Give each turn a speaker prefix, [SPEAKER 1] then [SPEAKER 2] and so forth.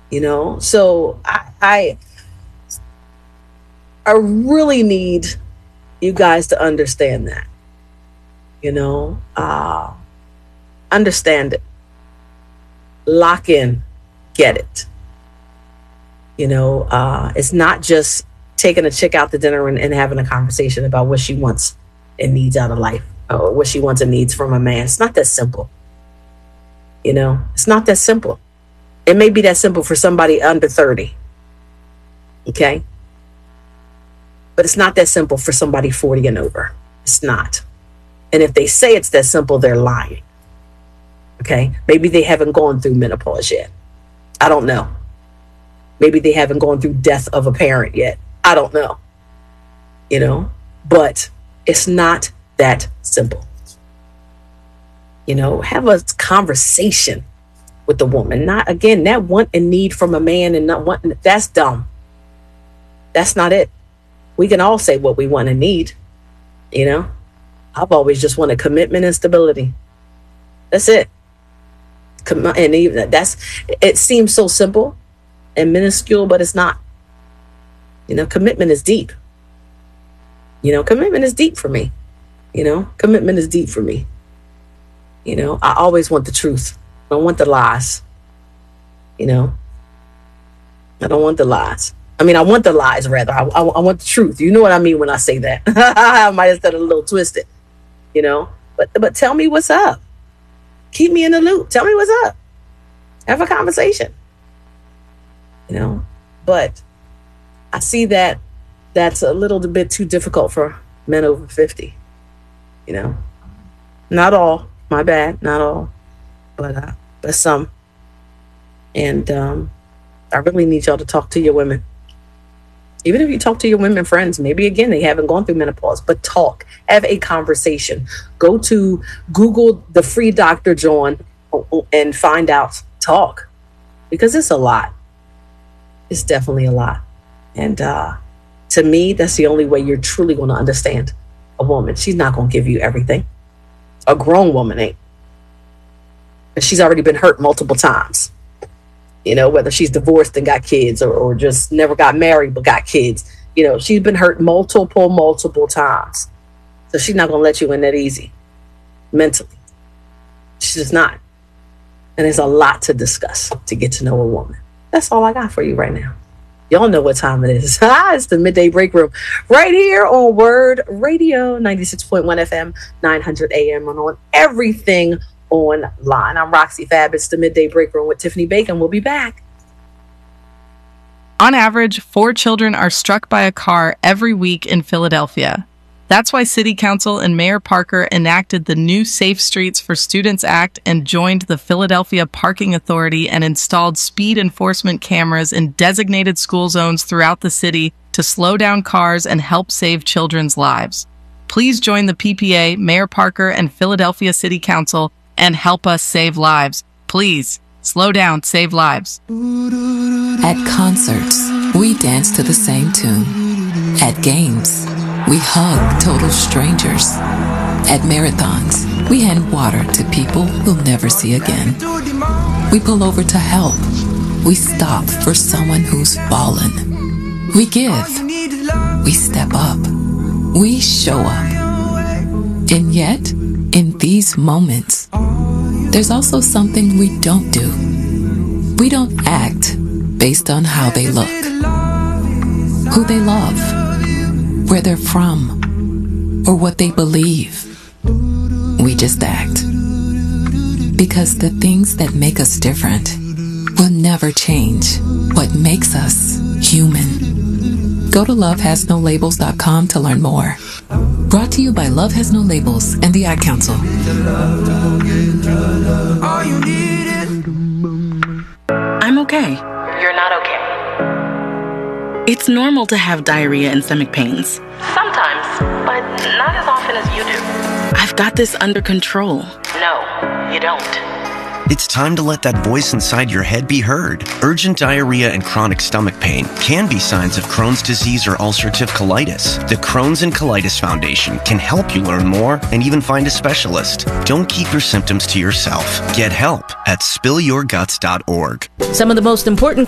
[SPEAKER 1] So I really need you guys to understand that, understand it, lock in, get it. It's not just taking a chick out to dinner and having a conversation about what she wants and needs out of life, or what she wants and needs from a man. It's not that simple. It's not that simple. It may be that simple for somebody under 30. Okay. But it's not that simple for somebody 40 and over. It's not. And if they say it's that simple, they're lying. Okay. Maybe they haven't gone through menopause yet. I don't know. Maybe they haven't gone through death of a parent yet. I don't know. But it's not that simple. Have a conversation with the woman. Not, again, that want and need from a man and not wanting, that's dumb. That's not it. We can all say what we want and need. I've always just wanted commitment and stability. That's it. And even it seems so simple and minuscule, but it's not. Commitment is deep. Commitment is deep for me. Commitment is deep for me. I always want the truth. I don't want the lies. I don't want the lies. I mean, I want the lies, rather. I want the truth. You know what I mean when I say that. I might have said it a little twisted, But tell me what's up. Keep me in the loop. Tell me what's up. Have a conversation. But I see that that's a little bit too difficult for men over 50. Not all. My bad. Not all. But some. And I really need y'all to talk to your women. Even if you talk to your women friends, maybe again, they haven't gone through menopause, but talk, have a conversation. Go to Google the free Dr. John and find out, talk, because it's a lot. It's definitely a lot. And to me, that's the only way you're truly going to understand a woman. She's not going to give you everything. A grown woman ain't. And she's already been hurt multiple times. Whether she's divorced and got kids or just never got married but got kids. She's been hurt multiple times. So she's not going to let you in that easy. Mentally. She's just not. And there's a lot to discuss to get to know a woman. That's all I got for you right now. Y'all know what time it is. It's the Midday Break Room right here on Word Radio, 96.1 FM, 900 AM, and on everything online. I'm Roxy Fab. It's the Midday Break Room with Tiffany Bacon. We'll be back.
[SPEAKER 2] On average, 4 children are struck by a car every week in Philadelphia. That's why City Council and Mayor Parker enacted the new Safe Streets for Students Act and joined the Philadelphia Parking Authority and installed speed enforcement cameras in designated school zones throughout the city to slow down cars and help save children's lives. Please join the PPA, Mayor Parker, and Philadelphia City Council and help us save lives. Please, slow down, save lives.
[SPEAKER 3] At concerts, we dance to the same tune. At games, we hug total strangers. At marathons, we hand water to people we'll never see again. We pull over to help. We stop for someone who's fallen. We give. We step up. We show up. And yet, in these moments, there's also something we don't do. We don't act based on how they look, who they love, where they're from, or what they believe. We just act. Because the things that make us different will never change what makes us human. Go to lovehasnolabels.com to learn more. Brought to you by Love Has No Labels and the Ad Council.
[SPEAKER 4] I'm okay.
[SPEAKER 5] You're not okay.
[SPEAKER 4] It's normal to have diarrhea and stomach pains.
[SPEAKER 5] Sometimes, but not as often as you do.
[SPEAKER 4] I've got this under control.
[SPEAKER 5] No, you don't.
[SPEAKER 6] It's time to let that voice inside your head be heard. Urgent diarrhea and chronic stomach pain can be signs of Crohn's disease or ulcerative colitis. The Crohn's and Colitis Foundation can help you learn more and even find a specialist. Don't keep your symptoms to yourself. Get help at spillyourguts.org.
[SPEAKER 7] Some of the most important